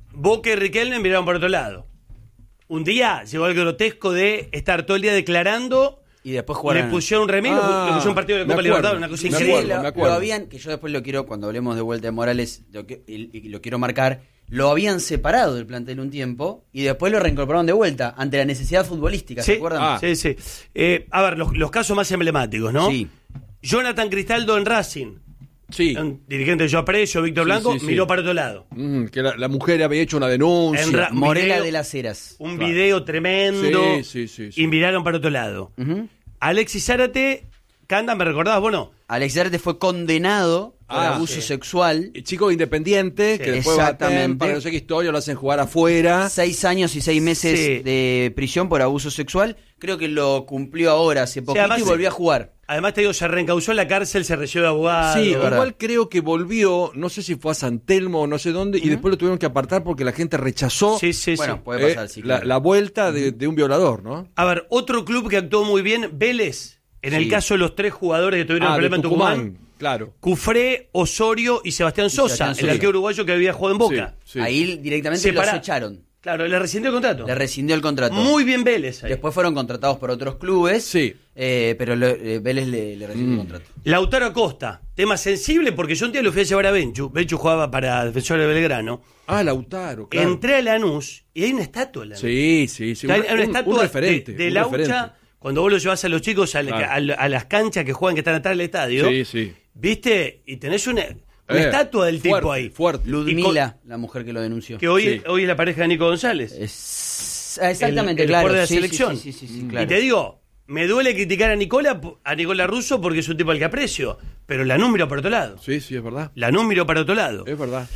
Boca y Riquelme miraron por otro lado. Un día llegó el grotesco de estar todo el día declarando y después jugaron. Le pusieron un remis, le pusieron un partido de Copa Libertadores, una cosa increíble. Lo habían, que yo después lo quiero, cuando hablemos de vuelta de Morales, lo quiero marcar, lo habían separado del plantel un tiempo y después lo reincorporaron de vuelta ante la necesidad futbolística, ¿se acuerdan? Sí. A ver, los casos más emblemáticos, ¿no? Sí. Jonathan Cristaldo en Racing. Sí. Un dirigente que yo aprecio, Víctor Blanco, miró para otro lado. Que la mujer había hecho una denuncia. Morela de las Heras. Un video tremendo. Sí. Y miraron para otro lado. Alexis Zárate, Canda, ¿me recordabas? Bueno. Alexis Zárate fue condenado por abuso sexual. Chico independiente, que después baten para no sé qué historia, lo hacen jugar afuera. 6 años y 6 meses de prisión por abuso sexual. Creo que lo cumplió ahora hace poquito y volvió a jugar. Además te digo, se reencausó en la cárcel, se recibió de abogado. Sí, igual creo que volvió, no sé si fue a San Telmo o no sé dónde, y después lo tuvieron que apartar porque la gente rechazó bueno, puede pasar, la vuelta de un violador, ¿no? A ver, otro club que actuó muy bien, Vélez, en el caso de los 3 jugadores que tuvieron problema en Tucumán. Claro. Cufré, Osorio y Sebastián Sosa, el arquero uruguayo que había jugado en Boca. Sí. Ahí directamente los echaron. Claro, le rescindió el contrato. Muy bien Vélez ahí. Después fueron contratados por otros clubes. Sí. Pero Vélez le rescindió el contrato. Lautaro Acosta, tema sensible porque yo un día lo fui a llevar a Benchu. Benchu jugaba para Defensor de Belgrano. Lautaro, claro. Entré a Lanús y hay una estatua en Lanús. Sí. Hay una estatua un referente. de Laucha, cuando vos lo llevás a los chicos a las canchas que juegan, que están atrás del estadio. Sí. ¿Viste? Y tenés una estatua del tipo ahí. Fuerte. Ludmila, la mujer que lo denunció. Que hoy es la pareja de Nico González. Exactamente, el claro. De la selección. Sí, claro. Y te digo, me duele criticar a Nicola Russo porque es un tipo al que aprecio, pero Lanús miró para otro lado. Sí, es verdad. Lanús miró para otro lado. Es verdad.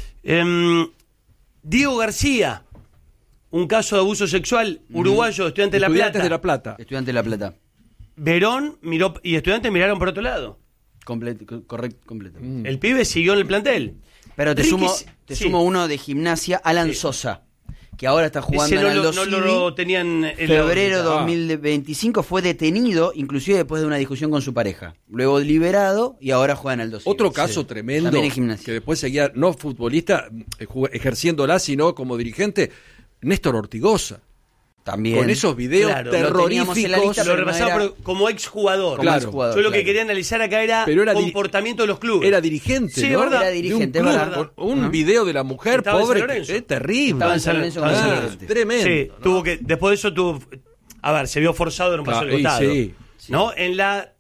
Diego García, un caso de abuso sexual, uruguayo, Estudiantes de La Plata. Estudiantes de La Plata. Verón miró y Estudiantes miraron por otro lado. Completo. El pibe siguió en el plantel. Pero te sumo uno de Gimnasia, Alan Sosa, que ahora está jugando en Aldo Civi. No lo tenían en febrero 2025 fue detenido, inclusive después de una discusión con su pareja. Luego liberado y ahora juega en Aldo Civi. Otro caso tremendo, también en Gimnasia, que después seguía, no futbolista, ejerciéndola, sino como dirigente, Néstor Ortigosa. También. Con esos videos terroríficos. Lo repasaba como exjugador. Yo lo que quería analizar acá era comportamiento de los clubes. Era dirigente, sí, ¿no? ¿verdad? Era dirigente, ¿verdad? Un video de la mujer pobre, terrible. Estaba en San Lorenzo. Tremendo. Sí, tuvo que, después de eso a ver, se vio forzado, no pasó el costado. ¿No? En la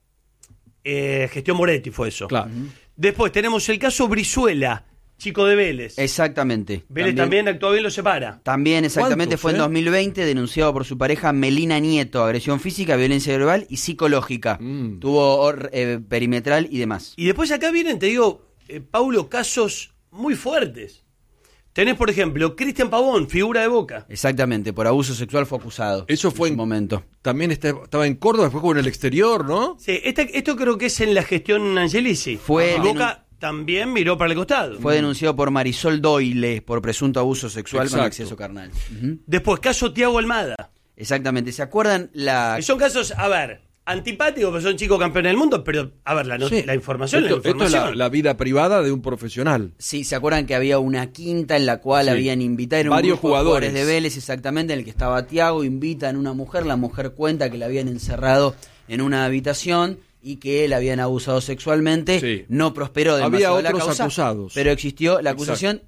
gestión Moretti fue eso. Claro. Después tenemos el caso Brizuela, chico de Vélez. Exactamente. Vélez también actuó bien, lo separa. También, exactamente, fue en 2020, denunciado por su pareja Melina Nieto, agresión física, violencia verbal y psicológica. Tuvo perimetral y demás. Y después acá vienen, te digo, Paulo, casos muy fuertes. Tenés, por ejemplo, Cristian Pavón, figura de Boca. Exactamente, por abuso sexual fue acusado. Eso fue en su momento. También estaba en Córdoba, después jugó en el exterior, ¿no? Sí, esto creo que es en la gestión Angelici. Boca también miró para el costado. Fue denunciado por Marisol Doyle por presunto abuso sexual con acceso carnal. Después, caso Thiago Almada. Exactamente, ¿se acuerdan? Son casos, a ver, antipáticos, porque son chicos campeones del mundo, pero, a ver, la información esto es la vida privada de un profesional. Sí, ¿se acuerdan que había una quinta en la cual habían invitado varios jugadores de Vélez, exactamente, en el que estaba Thiago, invitan a una mujer, la mujer cuenta que la habían encerrado en una habitación y que le habían abusado sexualmente, no prosperó demasiado había otros la causa, acusados, pero existió la acusación.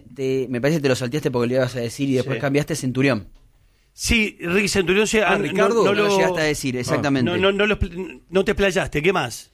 Y me parece que te lo salteaste porque le ibas a decir y después cambiaste Centurión. Sí, Ricky Centurión, Ricardo no lo llegaste a decir, exactamente. No te explayaste, ¿qué más?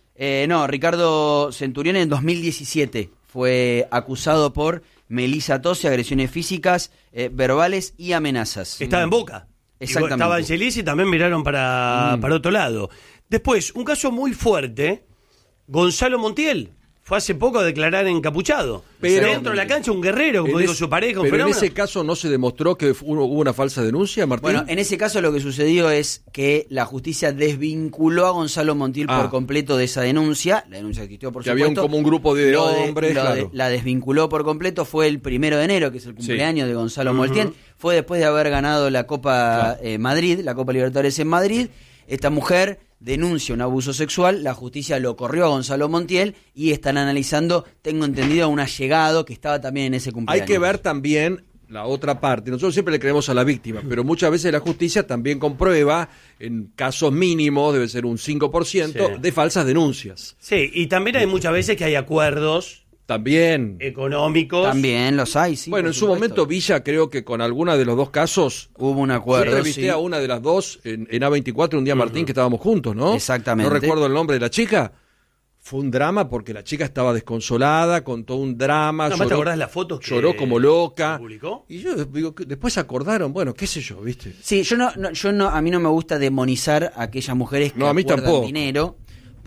Ricardo Centurión en 2017 fue acusado por Melissa Tosi, agresiones físicas, verbales y amenazas. Estaba en Boca. Exactamente. Estaba en Chelis y también miraron para otro lado. Después, un caso muy fuerte, Gonzalo Montiel. Fue hace poco a declarar encapuchado. Pero dentro de la cancha un guerrero, como dijo su pareja, un fenómeno. En ese caso no se demostró que hubo una falsa denuncia, Martín. Bueno, en ese caso lo que sucedió es que la justicia desvinculó a Gonzalo Montiel por completo de esa denuncia. La denuncia existió, por supuesto. Había como un grupo de hombres, la desvinculó por completo. Fue el 1 de enero, que es el cumpleaños de Gonzalo Montiel. Fue después de haber ganado la Copa Madrid, la Copa Libertadores en Madrid. Esta mujer denuncia un abuso sexual, la justicia lo corrió a Gonzalo Montiel y están analizando, tengo entendido, a un allegado que estaba también en ese cumpleaños. Hay que ver también la otra parte, nosotros siempre le creemos a la víctima, pero muchas veces la justicia también comprueba, en casos mínimos, debe ser un 5%, de falsas denuncias. Sí, y también hay muchas veces que hay acuerdos también económicos. También los hay, sí. Bueno, en su momento Villa, creo que con alguna de los dos casos hubo un acuerdo. Yo entrevisté a una de las dos en A24 un día, Martín, que estábamos juntos, ¿no? Exactamente. No recuerdo el nombre de la chica. Fue un drama porque la chica estaba desconsolada, contó un drama. ¿No te acordás las fotos que lloró como loca. Publicó? Y yo digo, después se acordaron, bueno, qué sé yo, ¿viste? Sí, yo no, a mí no me gusta demonizar a aquellas mujeres que a mí acuerdan tampoco. dinero,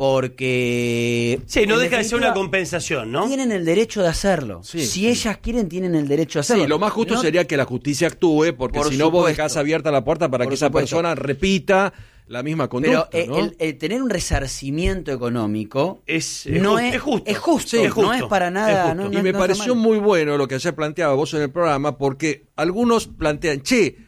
porque... Sí, no en deja de ser una definitiva, compensación, ¿no? Tienen el derecho de hacerlo. Sí, si ellas quieren, tienen el derecho de hacerlo. Sí, lo más justo No- sería que la justicia actúe, porque Por si no vos supuesto. dejás abierta la puerta para Por que esa supuesto. persona repita la misma conducta, Pero ¿no? el tener un resarcimiento económico Es no justo. es justo, Sí, es no justo. es para nada. Es justo. no- Y no- me no está pareció mal. muy bueno lo que ayer planteaba vos en el programa, porque algunos plantean,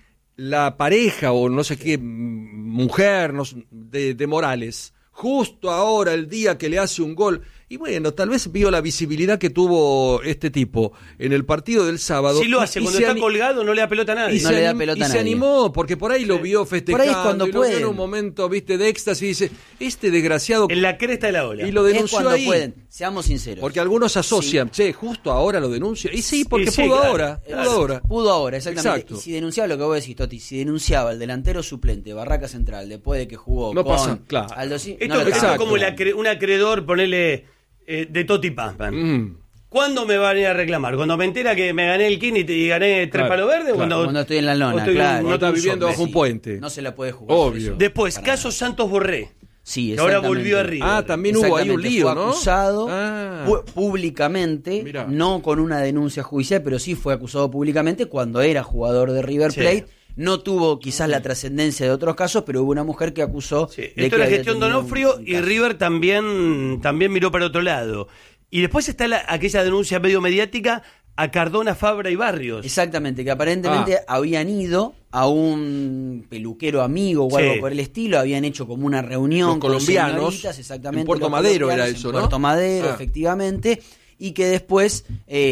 la pareja o no sé qué mujer de Morales, justo ahora, el día que le hace un gol, y bueno, tal vez vio la visibilidad que tuvo este tipo en el partido del sábado. Si lo hace, y cuando se está ani- colgado no le da pelota a nadie. y No se, le da anim- pelota y a se nadie. animó, porque por ahí lo vio festejando, Por ahí cuando y lo vio en pueden. un momento, viste, de éxtasis, y dice, este desgraciado, En la cresta de la ola. y lo Es denunció cuando ahí. pueden, seamos sinceros. Porque algunos asocian, justo ahora lo denuncia. Y sí, porque sí, pudo claro, ahora, claro. pudo ahora. Pudo ahora, exactamente. Exacto. Y si denunciaba lo que vos decís, Toti, si denunciaba el delantero suplente, Barraca Central, después de que jugó No con pasa, claro. Aldo Civi, Esto, no lo esto es estaba como jugando. un acreedor, ponele de Toti Pampan. Mm. ¿Cuándo me van a ir a reclamar? ¿Cuando me entera que me gané el Kini y gané 3 Claro, palos verdes? claro. Cuando estoy en la lona, o estoy claro. no No está tengo viviendo sople. bajo un puente. No se la puede jugar. Obvio. eso. Después, Para caso nada. Santos Borré. Sí, que ahora exactamente. volvió a River. Ah, también hubo ahí un Exactamente, lío, fue ¿no? acusado Ah. públicamente, Mirá. no con una denuncia judicial, pero sí fue acusado públicamente cuando era jugador de River Sí. Plate. No tuvo quizás la trascendencia de otros casos, pero hubo una mujer que acusó Sí, de esto que es la había gestión de tenido Onofrio un y caso. River también miró para otro lado. Y después está aquella denuncia medio mediática a Cardona, Fabra y Barrios. Exactamente, que aparentemente habían ido a un peluquero amigo o algo Sí. por el estilo, habían hecho como una reunión Los con colombianos, señoritas, exactamente, en Puerto los Madero colombianos, era eso, en ¿no? Puerto Madero, Ah. efectivamente, y que después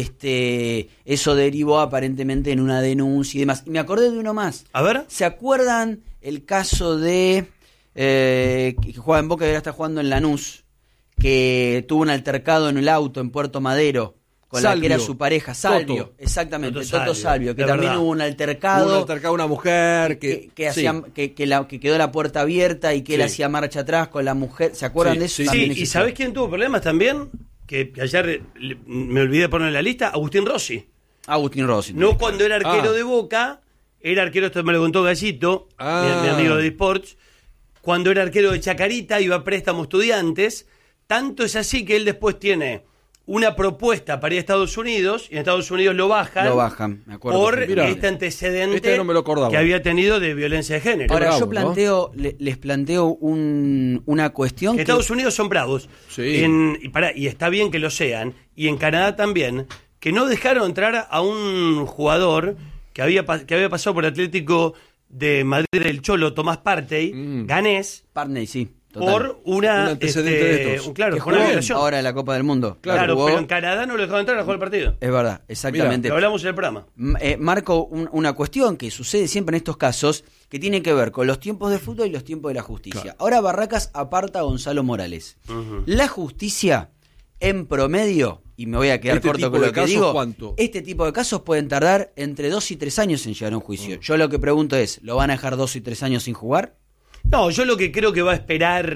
eso derivó aparentemente en una denuncia y demás. Y me acordé de uno más. A ver. ¿Se acuerdan el caso de que jugaba en Boca y ahora está jugando en Lanús, que tuvo un altercado en el auto en Puerto Madero con la que era Salvio. su pareja, Salvio, Toto. exactamente, Toto Toto Salvio, que de también verdad. hubo un altercado, Hubo altercado a una mujer que sí. hacía, que quedó la puerta abierta y que él Sí. hacía marcha atrás con la mujer, ¿se acuerdan Sí, de eso? sí, También Sí, ¿y existió. sabés quién tuvo problemas también? Que ayer me olvidé de poner en la lista, Agustín Rossi. Agustín Rossi. No cuando era arquero Ah. de Boca, era arquero, esto me lo contó Gallito, Ah. mi amigo de eSports, cuando era arquero de Chacarita, iba a préstamo Estudiantes, tanto es así que él después tiene una propuesta para ir a Estados Unidos, y en Estados Unidos lo bajan, me acuerdo. por Mirá. este antecedente Este no me lo acordaba. que había tenido de violencia de género. Ahora, bravo, yo ¿no? planteo, les planteo una cuestión que... Estados Unidos son bravos. Sí. Y está bien que lo sean. Y en Canadá también. Que no dejaron entrar a un jugador que había pasado por Atlético de Madrid del Cholo, Tomás Partey, ganés, Parney, sí. Total. por una... Un antecedente de estos. Claro, que por una jugó violación. ahora en la Copa del Mundo. Claro, Jugó- pero en Canadá no lo dejaron entrar a jugar el partido. Es verdad, exactamente. Lo hablamos en el programa. Marco una cuestión que sucede siempre en estos casos que tiene que ver con los tiempos de fútbol y los tiempos de la justicia. Claro. Ahora Barracas aparta a Gonzalo Morales. La justicia, en promedio, y me voy a quedar ¿Este corto tipo con de lo que casos digo, cuánto? este tipo de casos pueden tardar entre 2 y 3 años en llegar a un juicio. Yo lo que pregunto es, ¿lo van a dejar 2 y 3 años sin jugar? No, yo lo que creo que va a esperar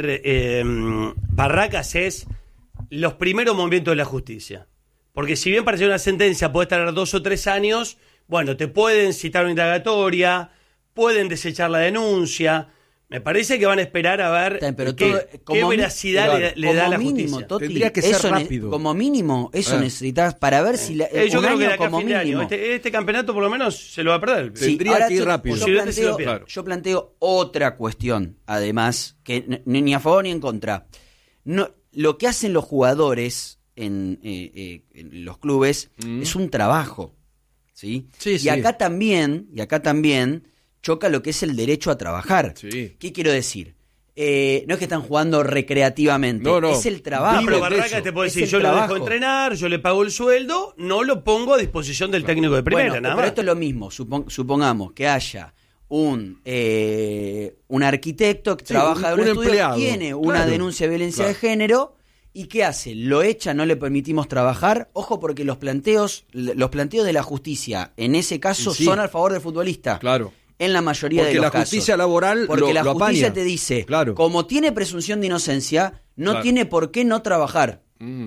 Barracas es los primeros movimientos de la justicia. Porque si bien para hacer una sentencia puede estar 2 o 3 años, bueno, te pueden citar una indagatoria, pueden desechar la denuncia. Me parece que van a esperar a ver Está bien, pero qué, todo- qué como mi- veracidad le da a la mínimo, justicia. Toti, Tendría que ser eso rápido. como mínimo, eso Ah. necesitas para ver si Yo un creo que año de acá a como fin de año, mínimo. este campeonato por lo menos se lo va a perder. Sí. Tendría que ir rápido. Yo Posiblemente se lo planteo, pierda. yo planteo otra cuestión, además, que ni a favor ni en contra. No, lo que hacen los jugadores en los clubes es un trabajo, ¿sí? Sí, y sí. acá también choca lo que es el derecho a trabajar. Sí. ¿Qué quiero decir? no es que están jugando recreativamente, es el trabajo. No, pero Barraca te puede decir, yo lo dejo entrenar, yo le pago el sueldo, no lo pongo a disposición del técnico de primera, bueno, nada pero más. esto es lo mismo, supongamos que haya un arquitecto que trabaja de un estudio, empleado, tiene una denuncia de violencia de género, ¿y qué hace? ¿Lo echa? ¿No le permitimos trabajar? Ojo, porque los planteos de la justicia en ese caso son al favor del futbolista. Claro. En la mayoría de los casos. Porque la justicia laboral porque la lo justicia apaña. te dice, claro, como tiene presunción de inocencia, no tiene por qué no trabajar.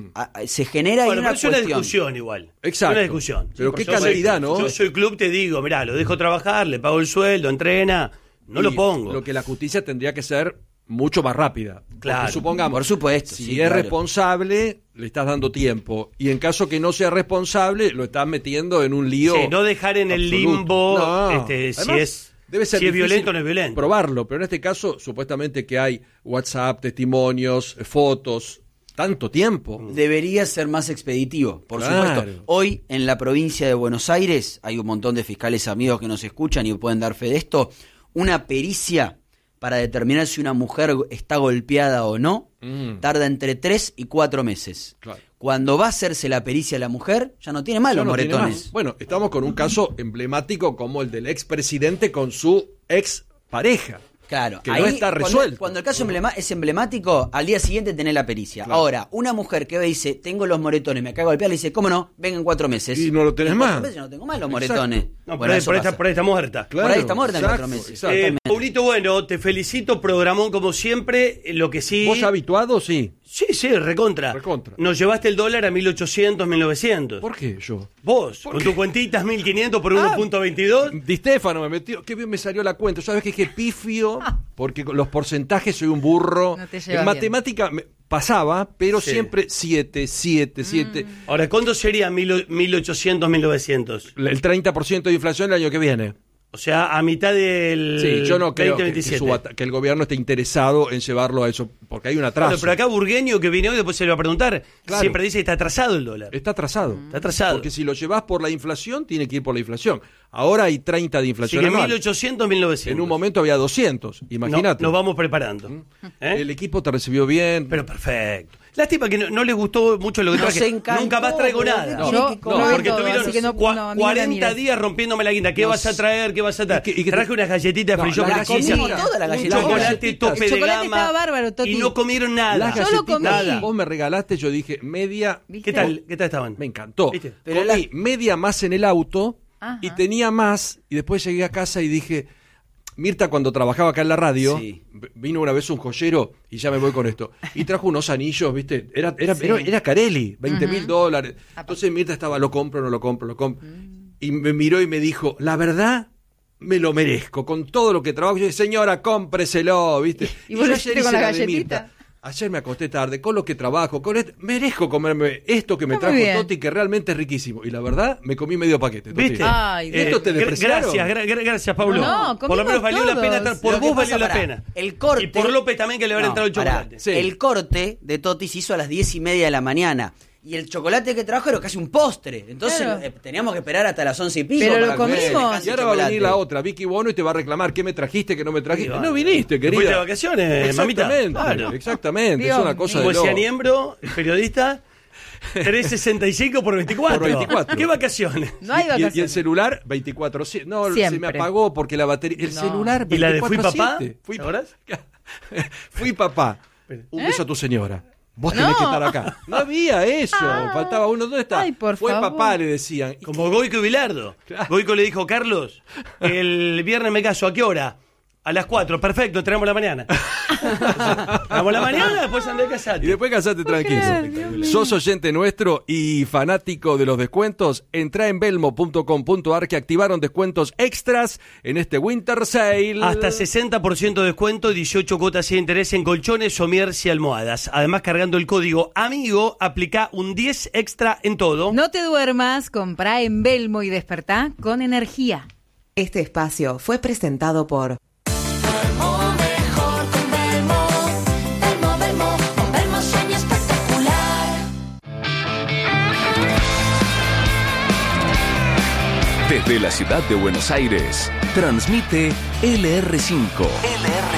Se genera ahí una cuestión. Es una discusión igual. Exacto. Una discusión. Pero qué cantidad, ¿no? Yo soy club, te digo, mirá, lo dejo trabajar, le pago el sueldo, entrena, no lo pongo. Lo que la justicia tendría que ser mucho más rápida. Claro. Porque supongamos, por supuesto, si es responsable, le estás dando tiempo. Y en caso que no sea responsable, lo estás metiendo en un lío. Sí, no dejar en el limbo Además, debe ser si es violento o no es violento. Probarlo, pero en este caso, supuestamente que hay WhatsApp, testimonios, fotos, tanto tiempo. Debería ser más expeditivo, por supuesto. Hoy, en la provincia de Buenos Aires, hay un montón de fiscales amigos que nos escuchan y pueden dar fe de esto. Una pericia para determinar si una mujer está golpeada o no, tarda entre 3 y 4 meses. Claro. Cuando va a hacerse la pericia a la mujer, ya no tiene más los moretones. Bueno, estamos con un caso emblemático como el del expresidente con su ex pareja. Claro, que ahí, no está resuelto. Cuando el caso es emblemático, al día siguiente tenés la pericia. Claro. Ahora, una mujer que ve y dice, tengo los moretones, me acabo de golpear, le dice, ¿cómo no? Venga en 4 meses. Y no lo tenés más. Yo no tengo más los moretones. No, bueno, por ahí está muerta. Claro, por ahí está muerta en 4 meses. Paulito, bueno, te felicito, programón como siempre. Lo que sí. ¿Vos habituado? Sí. Sí, recontra. Nos llevaste el dólar a 1800, 1900. ¿Por qué yo? Vos, con tu cuentita 1500 por 1.22. Di Stefano me metió, qué bien me salió la cuenta. ¿Sabes qué? Que pifio, porque con los porcentajes soy un burro. No te en matemática pasaba, pero siempre 7. Ahora, ¿cuándo sería 1800, 1900? El 30% de inflación el año que viene. O sea, a mitad del Sí, yo no creo 2027. que el gobierno esté interesado en llevarlo a eso, porque hay un atraso. Bueno, pero acá Burgueño, que viene hoy, después se le va a preguntar, Claro. siempre dice que está atrasado el dólar. Está atrasado. Está atrasado. Porque si lo llevás por la inflación, tiene que ir por la inflación. Ahora hay 30 de Así inflación que anual. 1800, 1900. En un momento había 200, imagínate. Nos vamos preparando. El equipo te recibió bien. Pero perfecto. Lástima que no les gustó mucho lo que Nos traje. encantó, Nunca más traigo pero nada. Yo porque todo, tuvieron así que no, a mí no me 40 mires. días rompiéndome la guinda. ¿Qué vas a traer? ¿Qué vas a traer? Y que Traje unas galletitas de No, frillón la con queso, comí toda la un galletita. chocolate tope El de chocolate gama. estaba bárbaro, Toti. Y no comieron nada. Las Yo lo galletitas comí. Nada. vos me regalaste, yo dije media. ¿Viste? ¿Qué tal estaban? Me encantó. ¿Viste? Pero Comí media más en el auto Ajá. y tenía más. Y después llegué a casa y dije, Mirta, cuando trabajaba acá en la radio, Sí. vino una vez un joyero, y ya me voy con esto, y trajo unos anillos, ¿viste? Era Carelli, $20,000. Entonces Mirta estaba, lo compro, no lo compro, lo compro. Y me miró y me dijo, la verdad, me lo merezco, con todo lo que trabajo. Yo dije, señora, cómpreselo, ¿viste? ¿Y vos yo lo ayer hiciste con hice la la de galletita? Mirta. Ayer me acosté tarde, con lo que trabajo, merezco comerme esto que me Está muy trajo bien. Toti, que realmente es riquísimo. Y la verdad, me comí medio paquete, Toti. ¿Viste? Ay, ¿Esto te despreciaron? Gracias, Pablo. No, por lo menos valió la pena estar. Por Lo que vos pasa, valió la pará, pena. el corte- Y por López también, que le habrá entrado el pará. chocolate. Sí. El corte de Toti se hizo a las 10:30 de la mañana. Y el chocolate que trajo era casi un postre. Entonces Claro. teníamos que esperar hasta las 11 y pico. Pero lo para comer comimos. semejante Y ahora va a venir chocolate. la otra, Vicky Bono, y te va a reclamar qué me trajiste, qué no me trajiste. Sí, No vale. viniste, ¿Te fuiste querida. de vacaciones, mamita? Exactamente, Claro. exactamente. Dios es una cosa mío. de Como decía loco. Niembro, el periodista, 365 por 24. Por 24. ¿Qué vacaciones? No hay Y vacaciones. el celular 24/7. No, se Siempre. me apagó porque la batería. El No. celular 24/7. ¿Y la de Fui Papá? Fui ¿Te acordás? Fui papá. Un beso a tu señora. Vos tenés No. que estar acá. No había eso. Faltaba uno. ¿Dónde está? Ay, por Fue favor. papá, le decían. Y Como Goico y Bilardo. Claro. Goico le dijo, Carlos, el viernes me caso, ¿a qué hora? A las 4, perfecto, entramos la mañana. Entramos la mañana, después andé a casarte. Y después casate tranquilo. Sos oyente nuestro y fanático de los descuentos. Entrá en belmo.com.ar que activaron descuentos extras en este Winter Sale. Hasta 60% de descuento, 18 cuotas sin interés en colchones, somieres y almohadas. Además, cargando el código AMIGO, aplica un 10 extra en todo. No te duermas, comprá en Belmo y despertá con energía. Este espacio fue presentado por Belmo sueño espectacular. Desde la ciudad de Buenos Aires, transmite LR5.